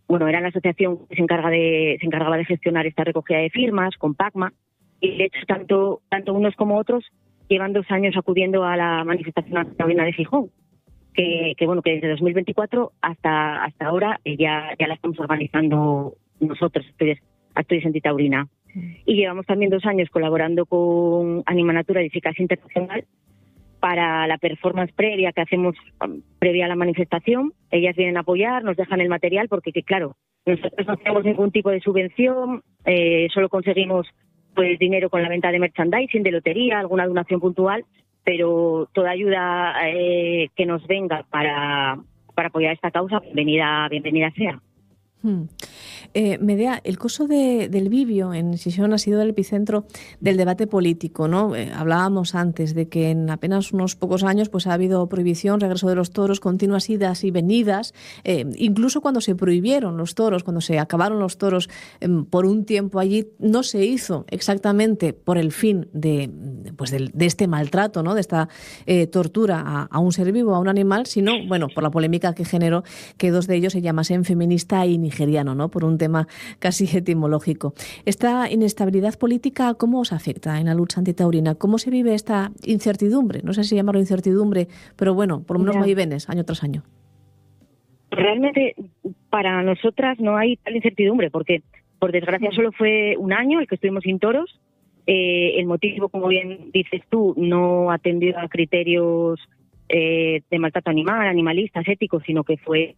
bueno, era la asociación que se encargaba de gestionar esta recogida de firmas con PACMA, y de hecho tanto unos como otros llevan 2 años acudiendo a la manifestación antitaurina de Gijón, que desde 2024 hasta ahora ya la estamos organizando nosotros, Asturias Antitaurina. Y llevamos también 2 años colaborando con Anima Natura y Eficacia Internacional para la performance previa que hacemos previa a la manifestación. Ellas vienen a apoyar, nos dejan el material, porque claro, nosotros no tenemos ningún tipo de subvención, solo conseguimos pues dinero con la venta de merchandising, de lotería, alguna donación puntual, pero toda ayuda que nos venga para apoyar esta causa, bienvenida sea. Medea, el caso del Bibio en Xixón ha sido el epicentro del debate político, ¿no? Hablábamos antes de que en apenas unos pocos años pues ha habido prohibición, regreso de los toros, continuas idas y venidas, incluso cuando se prohibieron los toros, cuando se acabaron los toros por un tiempo allí, no se hizo exactamente por el fin de este maltrato, ¿no? De esta tortura a un ser vivo, a un animal, sino, bueno, por la polémica que generó que 2 de ellos se llamasen feminista y nigeriano, ¿no? Por un tema casi etimológico. Esta inestabilidad política, ¿cómo os afecta en la lucha antitaurina? ¿Cómo se vive esta incertidumbre? No sé si llamarlo incertidumbre, pero bueno, por lo menos vaivenes año tras año. Realmente para nosotras no hay tal incertidumbre, porque por desgracia solo fue 1 año el que estuvimos sin toros. El motivo, como bien dices tú, no atendió a criterios de maltrato animal, animalistas, éticos, sino que fue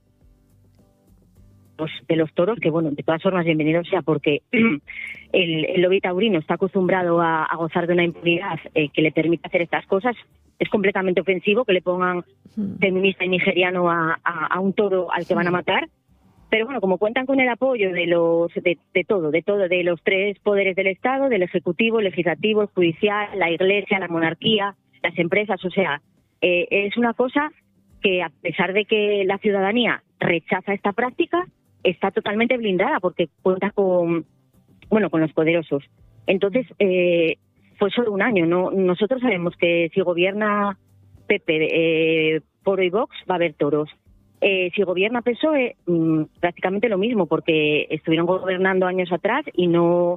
de los toros, que bueno, de todas formas bienvenido sea, porque el lobby taurino está acostumbrado a gozar de una impunidad que le permite hacer estas cosas. Es completamente ofensivo que le pongan feminista y nigeriano a un toro al que van a matar, pero bueno, como cuentan con el apoyo de los 3 poderes del Estado, del Ejecutivo, el Legislativo, el Judicial, la Iglesia, la monarquía, las empresas, o sea, es una cosa que, a pesar de que la ciudadanía rechaza esta práctica, está totalmente blindada porque cuenta con los poderosos. Entonces, fue solo 1 año. No, nosotros sabemos que si gobierna PP, Poro y Vox, va a haber toros. Si gobierna PSOE, prácticamente lo mismo, porque estuvieron gobernando años atrás y no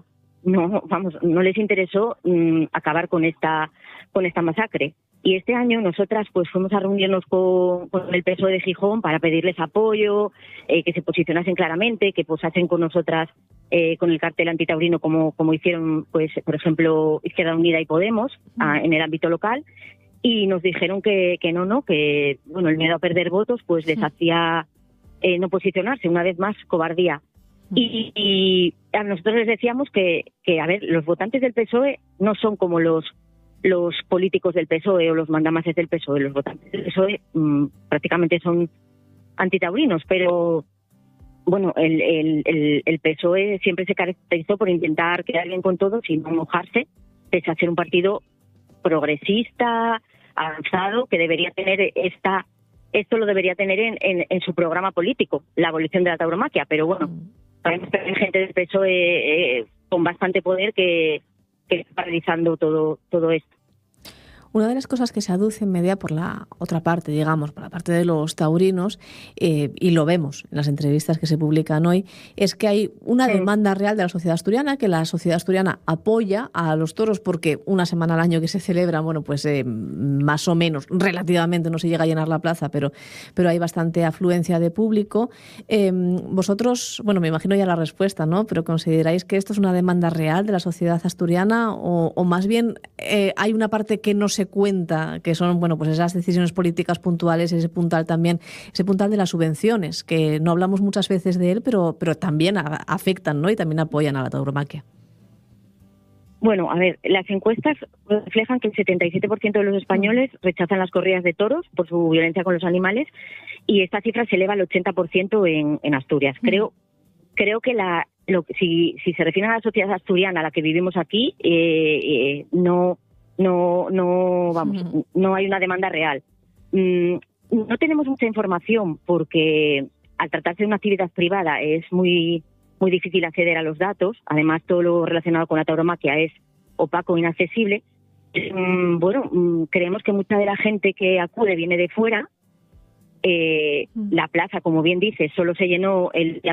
les interesó acabar con esta masacre. Y este año nosotras pues fuimos a reunirnos con el PSOE de Gijón para pedirles apoyo, que se posicionasen claramente, que posasen con nosotras con el cartel antitaurino como hicieron, pues por ejemplo, Izquierda Unida y Podemos en el ámbito local, y nos dijeron que bueno, el miedo a perder votos pues les hacía no posicionarse, una vez más cobardía. Y a nosotros les decíamos que a ver, los votantes del PSOE no son como los políticos del PSOE o los mandamases del PSOE. Los votantes del PSOE prácticamente son antitaurinos, pero bueno, el PSOE siempre se caracterizó por intentar quedar bien con todos y no mojarse, pese a ser un partido progresista, avanzado, que debería tener esto lo debería tener en su programa político, la abolición de la tauromaquia, pero bueno, sabemos que hay gente del PSOE con bastante poder que está paralizando todo esto. Una de las cosas que se aduce en Medea por la otra parte, digamos, por la parte de los taurinos, y lo vemos en las entrevistas que se publican hoy, es que hay una demanda real de la sociedad asturiana, que la sociedad asturiana apoya a los toros porque una semana al año que se celebra, bueno, pues más o menos, relativamente no se llega a llenar la plaza, pero hay bastante afluencia de público. Vosotros, bueno, me imagino ya la respuesta, ¿no? Pero ¿consideráis que esto es una demanda real de la sociedad asturiana o más bien hay una parte que no se cuenta, que son, bueno, pues esas decisiones políticas puntuales, ese puntal de las subvenciones, que no hablamos muchas veces de él, pero también afectan, ¿no? Y también apoyan a la tauromaquia? Bueno, a ver, las encuestas reflejan que el 77% de los españoles rechazan las corridas de toros por su violencia con los animales, y esta cifra se eleva al 80% en Asturias. Creo que si se refieren a la sociedad asturiana a la que vivimos aquí, no hay una demanda real. No tenemos mucha información porque al tratarse de una actividad privada es muy muy difícil acceder a los datos. Además, todo lo relacionado con la tauromaquia es opaco e inaccesible. Creemos que mucha de la gente que acude viene de fuera. La plaza, como bien dices, solo se llenó el día